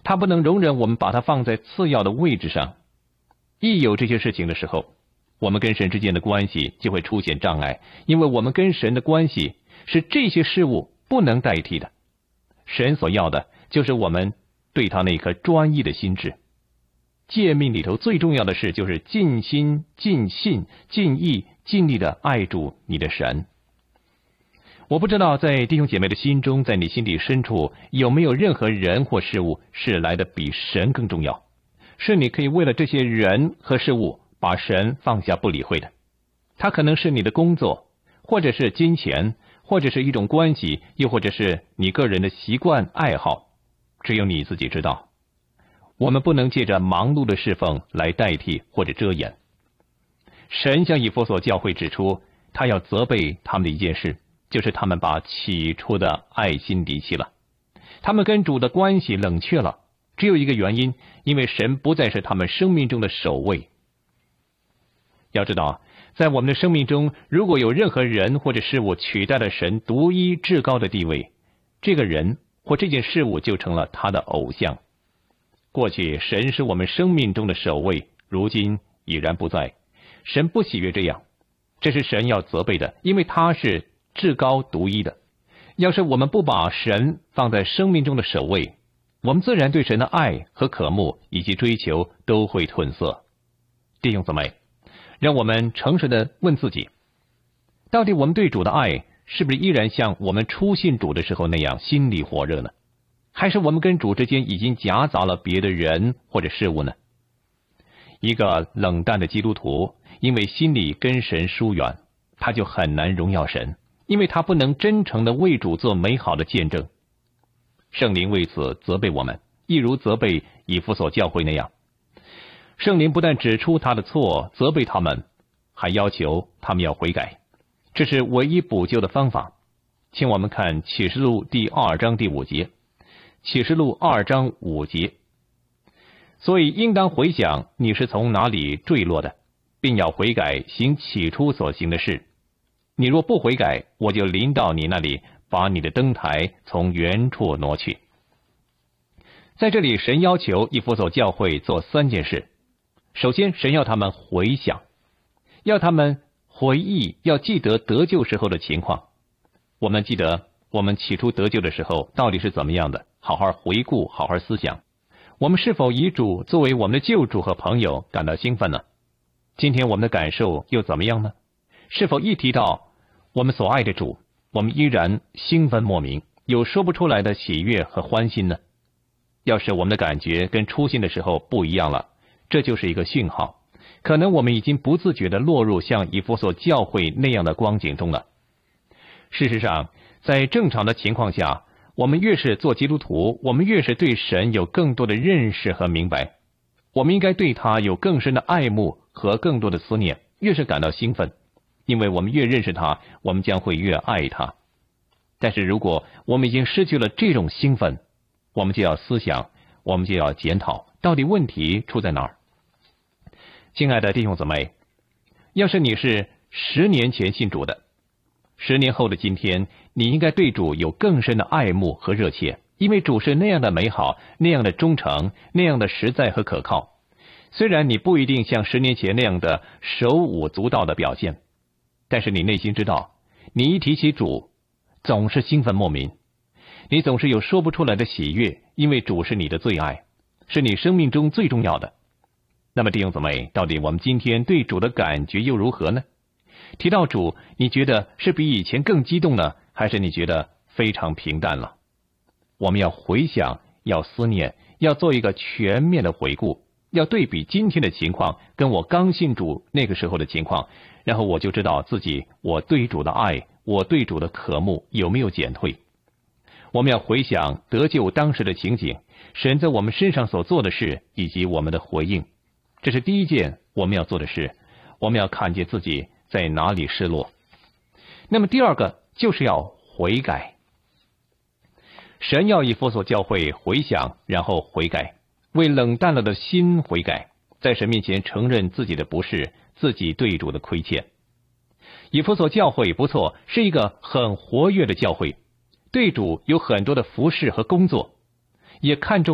他不能容忍我们把它放在次要的位置上。一有这些事情的时候，我们跟神之间的关系就会出现障碍，因为我们跟神的关系是这些事物不能代替的。神所要的就是我们对他那颗专一的心智。诫命里头最重要的事就是尽心、尽性、尽意、尽力的爱主你的神。我不知道在弟兄姐妹的心中，在你心底深处有没有任何人或事物是来的比神更重要，是你可以为了这些人和事物把神放下不理会的。它可能是你的工作，或者是金钱，或者是一种关系，又或者是你个人的习惯爱好，只有你自己知道。我们不能借着忙碌的侍奉来代替或者遮掩。神向以弗所教会指出，他要责备他们的一件事，就是他们把起初的爱心离弃了，他们跟主的关系冷却了。只有一个原因，因为神不再是他们生命中的首位。要知道，在我们的生命中，如果有任何人或者事物取代了神独一至高的地位，这个人或这件事物就成了他的偶像。过去神是我们生命中的首位，如今已然不在。神不喜悦这样，这是神要责备的，因为他是至高独一的。要是我们不把神放在生命中的首位，我们自然对神的爱和渴慕以及追求都会褪色。弟兄姊妹，让我们诚实地问自己，到底我们对主的爱是不是依然像我们初信主的时候那样心里火热呢？还是我们跟主之间已经夹杂了别的人或者事物呢？一个冷淡的基督徒，因为心里跟神疏远，他就很难荣耀神，因为他不能真诚地为主做美好的见证。圣灵为此责备我们，一如责备以弗所教会那样。圣灵不但指出他的错，责备他们，还要求他们要悔改，这是唯一补救的方法。请我们看启示录第2章第5节。启示录2章5节，所以应当回想你是从哪里坠落的，并要悔改，行起初所行的事。你若不悔改，我就临到你那里，把你的灯台从原处挪去。在这里，神要求以弗所教会做3件事。首先，神要他们回想，要他们回忆，要记得得救时候的情况。我们记得我们起初得救的时候到底是怎么样的，好好回顾，好好思想。我们是否以主作为我们的救主和朋友感到兴奋呢？今天我们的感受又怎么样呢？是否一提到我们所爱的主，我们依然兴奋莫名，有说不出来的喜悦和欢欣呢？要是我们的感觉跟初信的时候不一样了，这就是一个讯号，可能我们已经不自觉地落入像以弗所教会那样的光景中了。事实上，在正常的情况下，我们越是做基督徒，我们越是对神有更多的认识和明白，我们应该对他有更深的爱慕和更多的思念，越是感到兴奋，因为我们越认识他，我们将会越爱他。但是如果我们已经失去了这种兴奋，我们就要思想，我们就要检讨，到底问题出在哪儿。亲爱的弟兄姊妹，要是你是10年前信主的，10年后的今天，你应该对主有更深的爱慕和热切，因为主是那样的美好，那样的忠诚，那样的实在和可靠。虽然你不一定像10年前那样的手舞足蹈的表现，但是你内心知道，你一提起主，总是兴奋莫名，你总是有说不出来的喜悦，因为主是你的最爱，是你生命中最重要的。那么弟兄姊妹，到底我们今天对主的感觉又如何呢？提到主，你觉得是比以前更激动呢，还是你觉得非常平淡了？我们要回想，要思念，要做一个全面的回顾，要对比今天的情况跟我刚信主那个时候的情况，然后我就知道自己我对主的爱，我对主的渴慕有没有减退。我们要回想得救当时的情景，神在我们身上所做的事，以及我们的回应。这是第一件我们要做的事，我们要看见自己在哪里失落。那么第二个就是要悔改。神要以弗所教会回想，然后悔改，为冷淡了的心悔改，在神面前承认自己的不是，自己对主的亏欠。以弗所教会不错，是一个很活跃的教会，对主有很多的服事和工作，也看重